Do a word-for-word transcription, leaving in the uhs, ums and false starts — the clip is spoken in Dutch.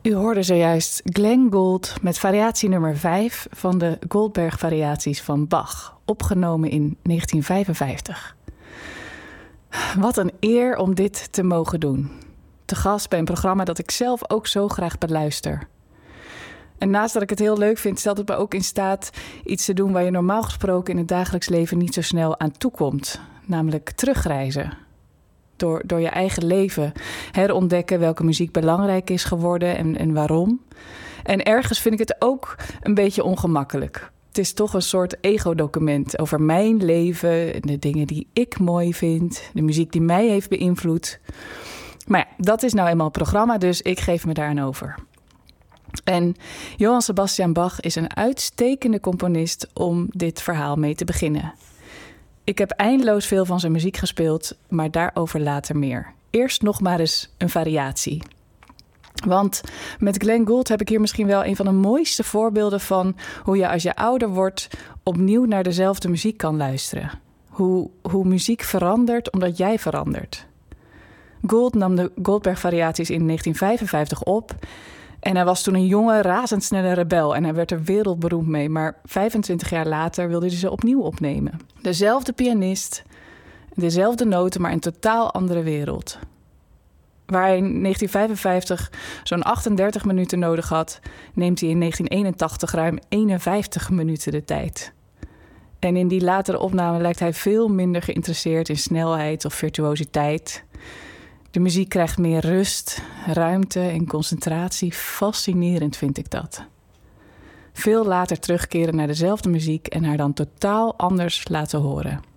U hoorde zojuist Glenn Gould met variatie nummer vijf van de Goldberg-variaties van Bach, opgenomen in negentien vijfenvijftig. Wat een eer om dit te mogen doen. Te gast bij een programma dat ik zelf ook zo graag beluister. En naast dat ik het heel leuk vind, stelt het me ook in staat iets te doen waar je normaal gesproken in het dagelijks leven niet zo snel aan toekomt. Namelijk terugreizen. Door, door je eigen leven herontdekken welke muziek belangrijk is geworden en, en waarom. En ergens vind ik het ook een beetje ongemakkelijk. Het is toch een soort ego-document over mijn leven, de dingen die ik mooi vind, de muziek die mij heeft beïnvloed. Maar ja, dat is nou eenmaal het programma, dus ik geef me daaraan over. En Johann Sebastian Bach is een uitstekende componist om dit verhaal mee te beginnen. Ik heb eindeloos veel van zijn muziek gespeeld, maar daarover later meer. Eerst nog maar eens een variatie. Want met Glenn Gould heb ik hier misschien wel een van de mooiste voorbeelden van hoe je als je ouder wordt opnieuw naar dezelfde muziek kan luisteren. Hoe, hoe muziek verandert omdat jij verandert. Gould nam de Goldberg-variaties in negentien vijfenvijftig op. En hij was toen een jonge, razendsnelle rebel en hij werd er wereldberoemd mee. Maar vijfentwintig jaar later wilde hij ze opnieuw opnemen. Dezelfde pianist, dezelfde noten, maar in een totaal andere wereld. Waar hij in negentien vijfenvijftig zo'n achtendertig minuten nodig had, neemt hij in negentien eenentachtig ruim eenenvijftig minuten de tijd. En in die latere opname lijkt hij veel minder geïnteresseerd in snelheid of virtuositeit. De muziek krijgt meer rust, ruimte en concentratie. Fascinerend vind ik dat. Veel later terugkeren naar dezelfde muziek en haar dan totaal anders laten horen.